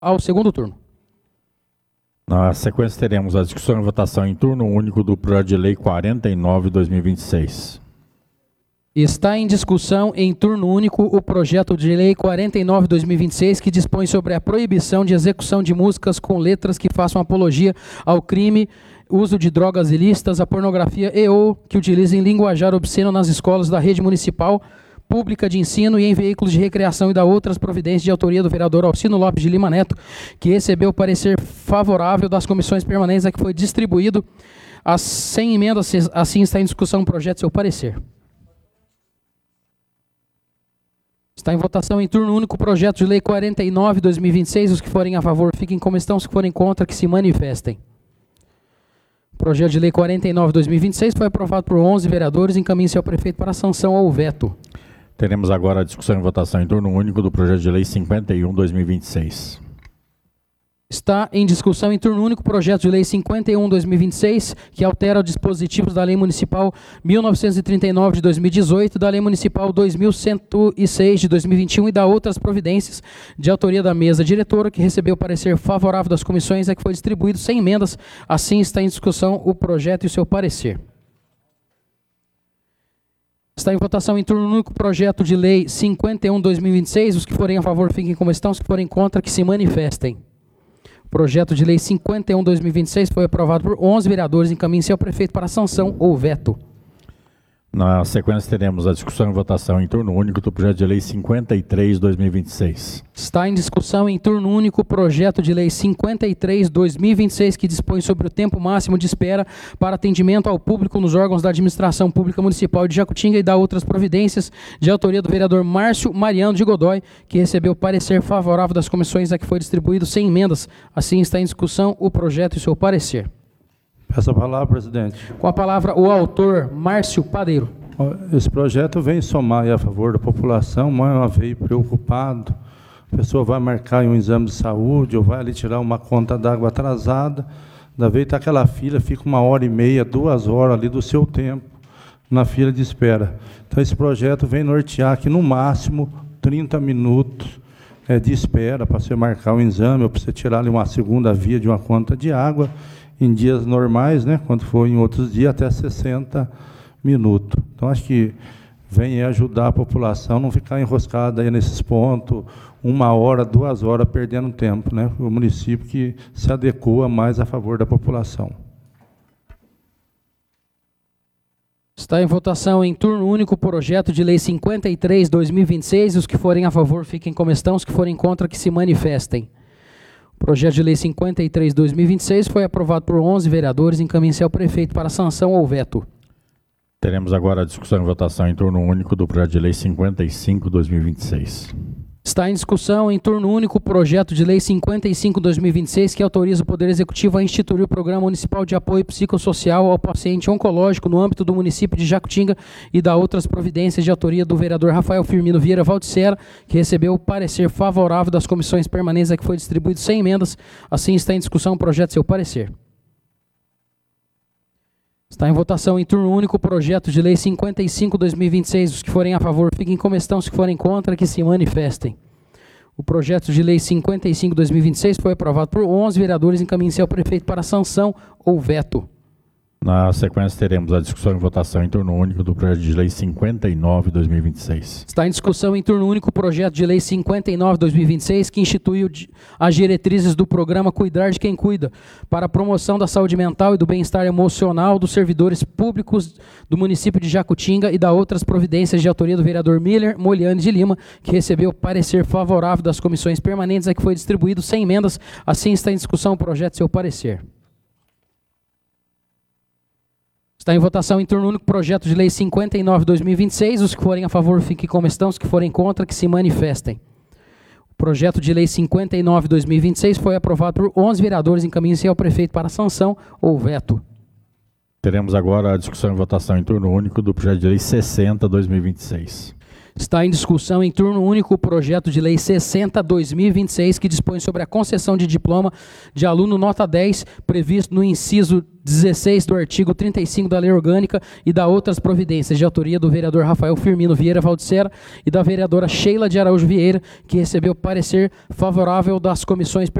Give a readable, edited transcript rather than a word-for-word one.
ao segundo turno. Na sequência, teremos a discussão e votação em turno único do projeto de lei 49/2026. Está em discussão em turno único o projeto de lei 49/2026, que dispõe sobre a proibição de execução de músicas com letras que façam apologia ao crime, uso de drogas ilícitas, a pornografia e ou que utilizem linguajar obsceno nas escolas da rede municipal pública de ensino e em veículos de recreação e da outras providências de autoria do vereador Alcino Lopes de Lima Neto, que recebeu o parecer favorável das comissões permanentes a que foi distribuído sem emendas. Assim está em discussão o projeto e seu parecer. Está em votação em turno único o projeto de lei 49/2026. Os que forem a favor fiquem como estão, os que forem contra que se manifestem. O projeto de lei 49/2026 foi aprovado por 11 vereadores e encaminha-se ao prefeito para sanção ou veto. Teremos agora a discussão e votação em turno único do projeto de lei 51/2026. Está em discussão em turno único o projeto de lei 51/2026, que altera os dispositivos da Lei Municipal 1939 de 2018, da Lei Municipal 2106 de 2021 e da outras providências de autoria da mesa diretora, que recebeu parecer favorável das comissões, a que foi distribuído sem emendas. Assim está em discussão o projeto e o seu parecer. Está em votação em turno único o projeto de lei 51/2026. Os que forem a favor fiquem como estão, os que forem contra que se manifestem. O projeto de lei 51/2026 foi aprovado por 11 vereadores e encaminha-se ao prefeito para sanção ou veto. Na sequência, teremos a discussão e votação em turno único do projeto de lei 53/2026. Está em discussão em turno único o projeto de lei 53/2026, que dispõe sobre o tempo máximo de espera para atendimento ao público nos órgãos da administração pública municipal de Jacutinga e da outras providências de autoria do vereador Márcio Mariano de Godoy, que recebeu parecer favorável das comissões a que foi distribuído sem emendas. Assim está em discussão o projeto e seu parecer. Peço a palavra, presidente. Com a palavra, o autor, Márcio Padeiro. Esse projeto vem somar a favor da população, mais uma vez preocupado. A pessoa vai marcar um exame de saúde ou vai ali tirar uma conta d'água atrasada, da vez está aquela fila, fica 1h30, 2 horas ali do seu tempo na fila de espera. Então, esse projeto vem nortear que, no máximo, 30 minutos de espera para você marcar um exame ou para você tirar ali uma segunda via de uma conta de água, em dias normais, né, quando for em outros dias, até 60 minutos. Então, acho que vem ajudar a população a não ficar enroscada aí nesses pontos, 1 hora, 2 horas, perdendo tempo, né? O município que se adequa mais a favor da população. Está em votação em turno único o projeto de lei 53/2026. Os que forem a favor fiquem como estão, os que forem contra que se manifestem. O projeto de lei 53/2026 foi aprovado por 11 vereadores e encaminha-se ao prefeito para sanção ou veto. Teremos agora a discussão e votação em turno único do projeto de lei 55/2026. Está em discussão em turno único o projeto de lei 55/2026, que autoriza o Poder Executivo a instituir o Programa Municipal de Apoio Psicossocial ao Paciente Oncológico no âmbito do município de Jacutinga e da outras providências de autoria do vereador Rafael Firmino Vieira Valdicera, que recebeu o parecer favorável das comissões permanentes a que foi distribuído sem emendas. Assim está em discussão o projeto e seu parecer. Está em votação em turno único o projeto de lei 55/2026. Os que forem a favor fiquem como estão, os que forem contra que se manifestem. O projeto de lei 55/2026 foi aprovado por 11 vereadores e encaminha-se ao prefeito para sanção ou veto. Na sequência, teremos a discussão e votação em turno único do projeto de lei 59/2026. Está em discussão em turno único o projeto de lei 59/2026, que instituiu as diretrizes do programa Cuidar de Quem Cuida, para a promoção da saúde mental e do bem-estar emocional dos servidores públicos do município de Jacutinga e da outras providências de autoria do vereador Miller Moliane de Lima, que recebeu parecer favorável das comissões permanentes a que foi distribuído sem emendas. Assim está em discussão o projeto e seu parecer. Está em votação em turno único o projeto de lei 59/2026. Os que forem a favor fiquem como estão, os que forem contra que se manifestem. O projeto de lei 59/2026 foi aprovado por 11 vereadores e encaminha-se ao prefeito para sanção ou veto. Teremos agora a discussão e votação em turno único do projeto de lei 60/2026. Está em discussão em turno único o projeto de lei 60/2026, que dispõe sobre a concessão de diploma de aluno nota 10, previsto no inciso 16 do artigo 35 da Lei Orgânica e da outras providências, de autoria do vereador Rafael Firmino Vieira Valdicera e da vereadora Sheila de Araújo Vieira, que recebeu parecer favorável das comissões